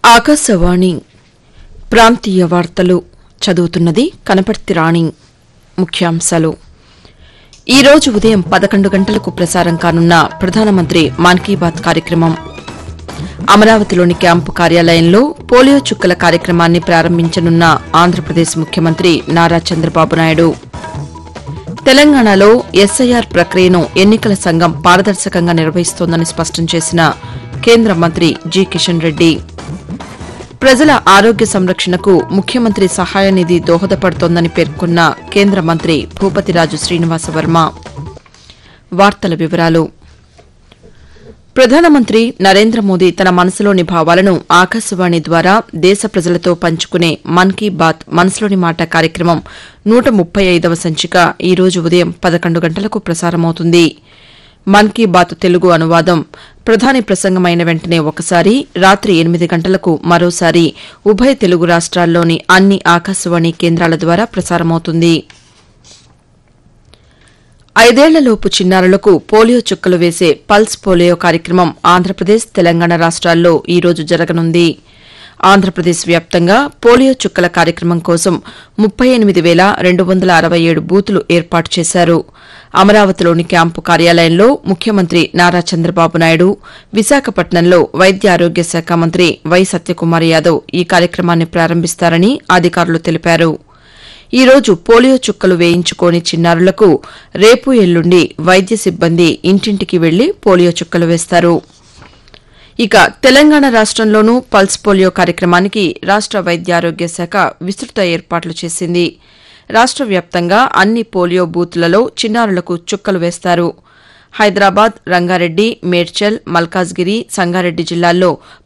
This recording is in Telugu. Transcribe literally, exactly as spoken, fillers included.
ఆకాశవాణి ప్రాంతీయ వార్తలు చదువుతున్నది కనపర్తి రాణి. ముఖ్యాంశాలు ఈ రోజు ఉదయం పదకొండు గంటలకు ప్రసారం కానున్న ప్రధానమంత్రి మన్ కీ బాత్ కార్యక్రమం, అమరావతిలోని క్యాంపు కార్యాలయంలో పోలియో చుక్కల కార్యక్రమాన్ని ప్రారంభించనున్న ఆంధ్రప్రదేశ్ ముఖ్యమంత్రి నారా చంద్రబాబు నాయుడు, తెలంగాణలో ఎస్ఐఆర్ ప్రక్రియను ఎన్నికల సంఘం పారదర్శకంగా నిర్వహిస్తోందని స్పష్టం చేసిన కేంద్ర మంత్రి జి కిషన్ రెడ్డి, ప్రజల ఆరోగ్య సంరక్షణకు ముఖ్యమంత్రి సహాయ నిధి దోహదపడుతోందని పేర్కొన్న కేంద్ర మంత్రి భూపతిరాజు శ్రీనివాసవర్మ. వార్తల వివరాలు. ప్రధానమంత్రి నరేంద్ర మోదీ తన మనసులోని భావాలను ఆకాశవాణి ద్వారా దేశ ప్రజలతో పంచుకునే మన్ కీ బాత్ మనసులోని మాట కార్యక్రమం నూట ముప్పై ఐదవ సంచిక ఈ రోజు ఉదయం పదకొండు గంటలకు ప్రసారమవుతుంది. మన్ కీ బాత్ తెలుగు అనువాదం ప్రధాని ప్రసంగమైన వెంటనే ఒకసారి, రాత్రి ఎనిమిది గంటలకు మరోసారి ఉభయ తెలుగు రాష్ట్రాల్లోని అన్ని ఆకాశవాణి కేంద్రాల ద్వారా ప్రసారమవుతుంది. ఐదేళ్లలోపు చిన్నారులకు పోలియో చుక్కలు వేసే పల్స్ పోలియో కార్యక్రమం ఆంధ్రప్రదేశ్, తెలంగాణ రాష్ట్రాల్లో ఈ రోజు జరగనుంది. ఆంధ్రప్రదేశ్ వ్యాప్తంగా పోలియో చుక్కల కార్యక్రమం కోసం ముప్పై ఎనిమిది వేల రెండు వందల అరవై ఏడు బూతులు ఏర్పాటు చేశారు. అమరావతిలోని క్యాంపు కార్యాలయంలో ముఖ్యమంత్రి నారా చంద్రబాబు నాయుడు, విశాఖపట్నంలో వైద్య ఆరోగ్య శాఖ మంత్రి వై సత్యకుమార్ యాదవ్ ఈ కార్యక్రమాన్ని ప్రారంభిస్తారని అధికారులు తెలిపారు. ఈ రోజు పోలియో చుక్కలు వేయించుకోని చిన్నారులకు రేపు ఎల్లుండి వైద్య సిబ్బంది ఇంటింటికి వెళ్లి పోలియో చుక్కలు వేస్తారు. ఇక తెలంగాణ రాష్టంలోనూ పల్స్ పోలియో కార్యక్రమానికి రాష్ట వైద్యారోగ్య శాఖ విస్తృత ఏర్పాట్లు చేసింది. రాష్ట వ్యాప్తంగా అన్ని పోలియో బూత్లలో చిన్నారులకు చుక్కలు వేస్తారు. హైదరాబాద్, రంగారెడ్డి, మేడ్చల్, మల్కాజ్గిరి, సంగారెడ్డి జిల్లాల్లో